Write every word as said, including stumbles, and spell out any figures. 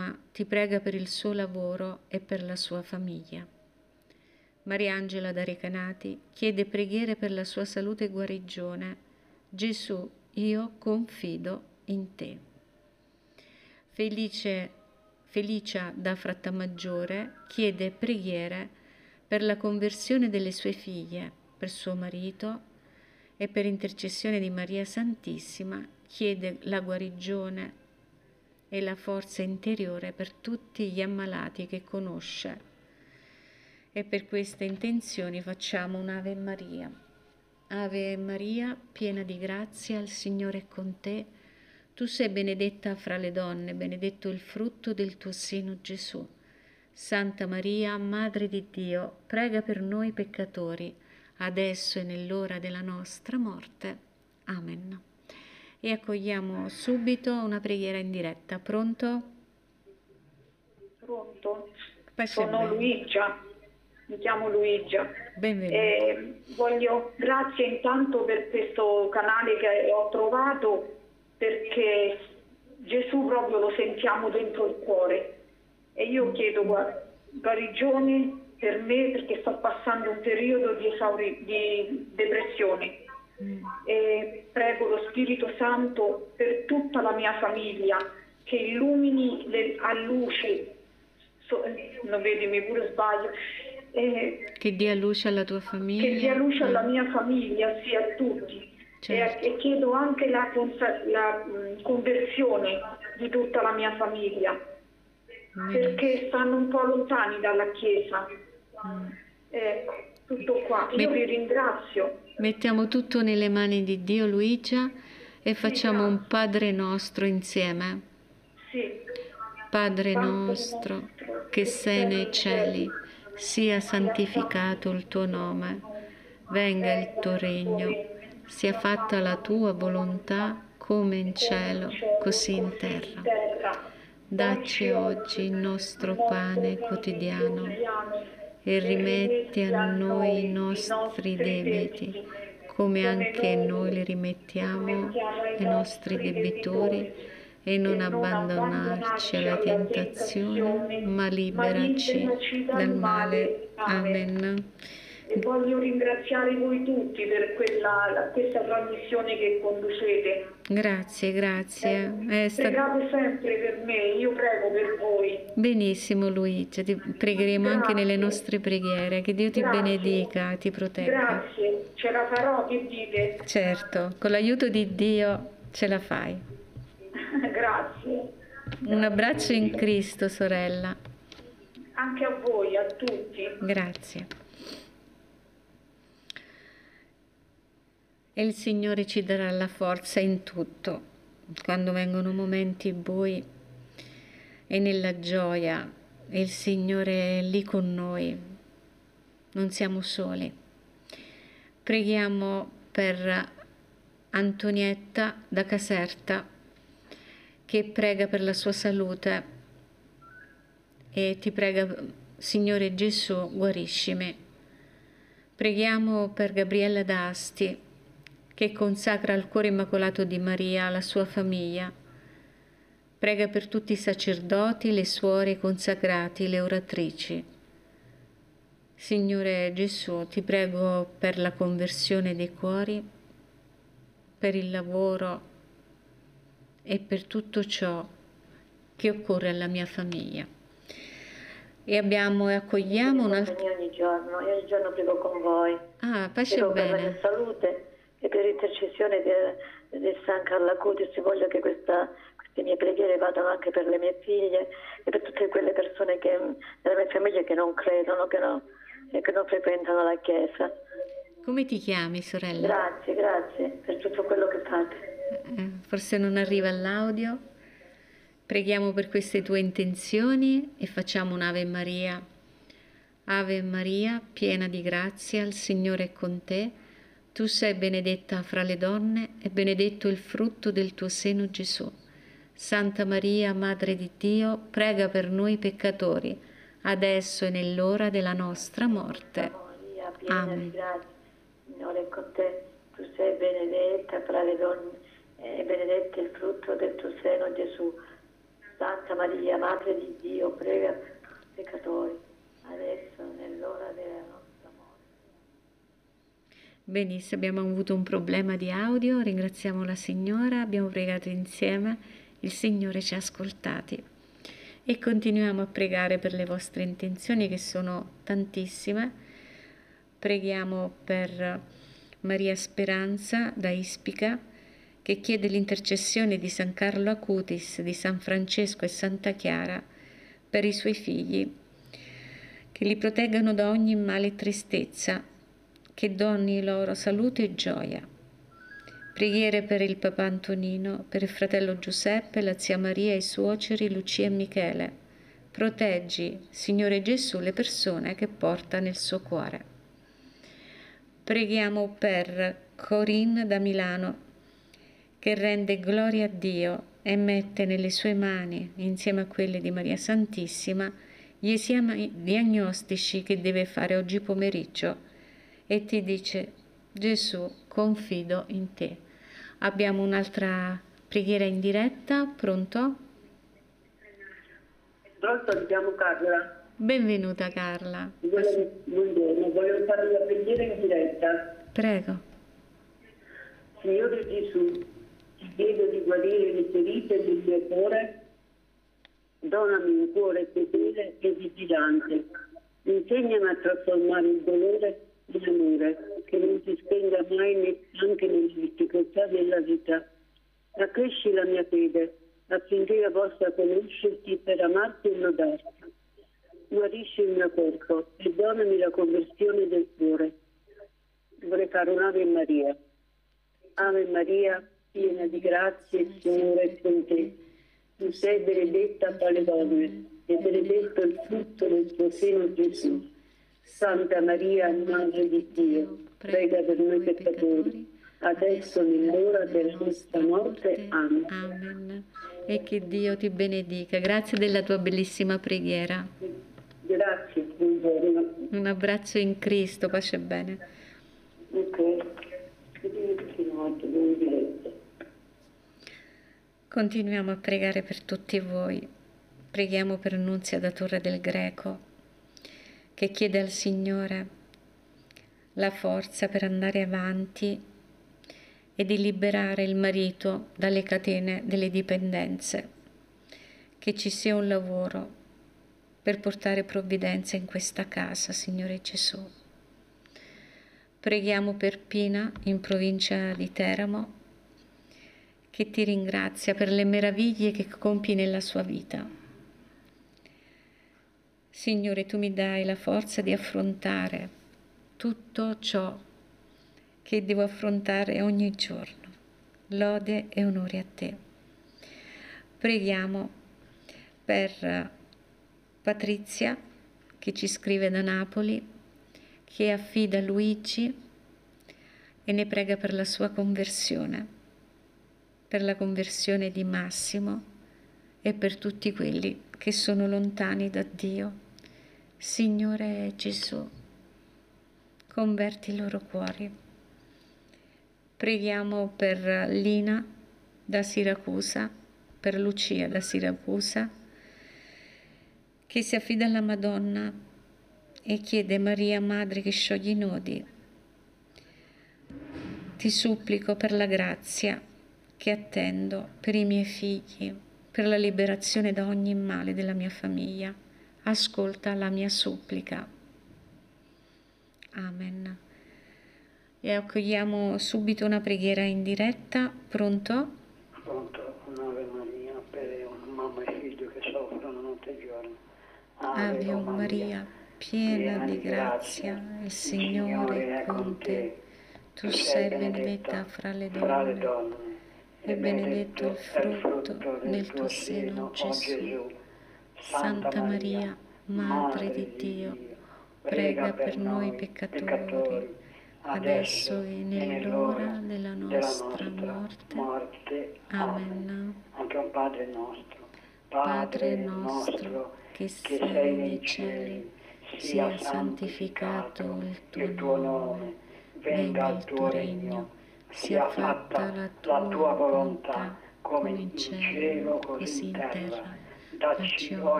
Roma ti prega per il suo lavoro e per la sua famiglia. Mariangela da Recanati chiede preghiere per la sua salute e guarigione. Gesù, io confido in te. Felice, Felicia da Frattamaggiore chiede preghiere per la conversione delle sue figlie, per suo marito e per intercessione di Maria Santissima chiede la guarigione e la forza interiore per tutti gli ammalati che conosce. E per queste intenzioni facciamo un'Ave Maria. Ave Maria, piena di grazia, il Signore è con te. Tu sei benedetta fra le donne, benedetto il frutto del tuo seno, Gesù. Santa Maria, Madre di Dio, prega per noi peccatori, adesso e nell'ora della nostra morte. Amen. E accogliamo subito una preghiera in diretta. Pronto? Pronto? Pace Sono bene. Luigia. Mi chiamo Luigia. Benvenuta. Eh, voglio grazie intanto per questo canale che ho trovato, perché Gesù proprio lo sentiamo dentro il cuore. E io chiedo guarigione per me, perché sto passando un periodo di, esauri- di depressione. Mm. E prego lo Spirito Santo per tutta la mia famiglia, che illumini le, a luce. So, non vedi, mi pure sbaglio. Eh, che dia luce alla tua famiglia. Che dia luce alla mia famiglia, sì, a tutti. Certo. E, e chiedo anche la, la um, conversione di tutta la mia famiglia, mm. perché stanno un po' lontani dalla Chiesa. Mm. Eh, tutto qua. Io Met- vi ringrazio. Mettiamo tutto nelle mani di Dio, Luigia, e facciamo sì, un Padre nostro insieme. Sì. Padre nostro, che sei nei cieli, sia santificato il tuo nome, venga il tuo regno, sia fatta la tua volontà come in cielo, così in terra. Dacci oggi il nostro pane quotidiano e rimetti a noi i nostri debiti, come anche noi li rimettiamo ai nostri debitori, e non abbandonarci alla tentazione, ma liberaci dal male. Amen. E voglio ringraziare voi tutti per quella, questa trasmissione che conducete. Grazie, grazie. Eh, È stat... Pregate sempre per me, io prego per voi. Benissimo Luigi, ti pregheremo grazie. Anche nelle nostre preghiere. Che Dio ti grazie. Benedica, ti protegga. Grazie, ce la farò, che dite? Certo, con l'aiuto di Dio ce la fai. Grazie. Un abbraccio in Cristo, sorella. Anche a voi, a tutti. Grazie. E il Signore ci darà la forza in tutto, quando vengono momenti bui e nella gioia, il Signore è lì con noi, non siamo soli. Preghiamo per Antonietta da Caserta, che prega per la sua salute e ti prega, Signore Gesù, guariscimi. Preghiamo per Gabriella d'Asti, che consacra al cuore immacolato di Maria la sua famiglia. Prega per tutti i sacerdoti, le suore, i consacrati, le oratrici. Signore Gesù, ti prego per la conversione dei cuori, per il lavoro e per tutto ciò che occorre alla mia famiglia. E abbiamo e accogliamo un altro... Ogni giorno, io ogni giorno prego con voi. Ah, pace prego bene. per la mia salute e per l'intercessione del San Carlo Acutis. Voglio che questa, queste mie preghiere vadano anche per le mie figlie e per tutte quelle persone che, della mia famiglia che non credono, che, no, che non frequentano la Chiesa. Come ti chiami, sorella? Grazie, grazie per tutto quello che fate. Eh, forse non arriva l'audio. Preghiamo per queste tue intenzioni e facciamo un'Ave Maria. Ave Maria, piena di grazia, il Signore è con te. Tu sei benedetta fra le donne e benedetto il frutto del tuo seno, Gesù. Santa Maria, Madre di Dio, prega per noi peccatori, adesso e nell'ora della nostra morte. Maria, piena Amen. di grazia, il Signore è con te. Tu sei benedetta fra le donne e benedetto il frutto del tuo seno, Gesù. Santa Maria, Madre di Dio, prega per tutti i peccatori, adesso nell'ora della nostra morte. Benissimo, abbiamo avuto un problema di audio, ringraziamo la Signora, abbiamo pregato insieme, il Signore ci ha ascoltati e continuiamo a pregare per le vostre intenzioni che sono tantissime. Preghiamo per Maria Speranza da Ispica, che chiede l'intercessione di San Carlo Acutis, di San Francesco e Santa Chiara per i suoi figli, che li proteggano da ogni male e tristezza, che doni loro salute e gioia. Preghiere per il Papa Antonino, per il fratello Giuseppe, la zia Maria, i suoceri Lucia e Michele. Proteggi, Signore Gesù, le persone che porta nel suo cuore. Preghiamo per Corinne da Milano, che rende gloria a Dio e mette nelle sue mani, insieme a quelle di Maria Santissima, gli esami diagnostici che deve fare oggi pomeriggio e ti dice: Gesù, confido in te. Abbiamo un'altra preghiera in diretta, pronto? Pronto, abbiamo Carla. Benvenuta Carla. Buongiorno, volevo fare una preghiera in diretta. Prego. Signore Gesù, ti chiedo di guarire le ferite del mio cuore, donami un cuore fedele e vigilante. Insegnami a trasformare il dolore in amore, che non si spenga mai ne- anche nelle difficoltà della vita. Accresci la mia fede, affinché io possa conoscerti per amarti e lodarti. Guarisci il mio corpo e donami la conversione del cuore. Vorrei fare un'Ave Maria. Ave Maria, piena di grazia, il Signore è con te. Tu sei benedetta tra le donne e benedetto il frutto del tuo seno, Gesù. Santa Maria, Madre di Dio, prega per noi peccatori, adesso nell'ora della nostra morte. Amen. Amen. E che Dio ti benedica. Grazie della tua bellissima preghiera. Grazie, buongiorno. Un abbraccio in Cristo, pace e bene. Ok. Continuiamo a pregare per tutti voi. Preghiamo per Nunzia da Torre del Greco, che chiede al Signore la forza per andare avanti e di liberare il marito dalle catene delle dipendenze, che ci sia un lavoro per portare provvidenza in questa casa, Signore Gesù. Preghiamo per Pina in provincia di Teramo, che ti ringrazia per le meraviglie che compi nella sua vita. Signore, tu mi dai la forza di affrontare tutto ciò che devo affrontare ogni giorno. Lode e onore a te. Preghiamo per Patrizia, che ci scrive da Napoli, che affida Luigi e ne prega per la sua conversione, per la conversione di Massimo e per tutti quelli che sono lontani da Dio. Signore Gesù, converti i loro cuori. Preghiamo per Lina da Siracusa, per Lucia da Siracusa, che si affida alla Madonna e chiede: Maria, Madre che scioglie i nodi, ti supplico per la grazia che attendo per i miei figli, per la liberazione da ogni male della mia famiglia. Ascolta la mia supplica. Amen. E accogliamo subito una preghiera in diretta. Pronto? Pronto, un'Ave Maria per una mamma e figlio che soffrono notte e giorno. Ave Maria, piena di grazia, il Signore è con te. Tu sei benedetta fra le donne e benedetto il frutto del tuo seno, Gesù. Santa Maria, Madre di Dio, prega per noi peccatori, adesso e nell'ora della nostra morte. Amen. Anche un Padre nostro. Padre nostro, che sei nei cieli, sia santificato il tuo nome, venga il tuo regno, sia fatta la tua volontà, come in cielo, così in terra. Dacci Dacci oggi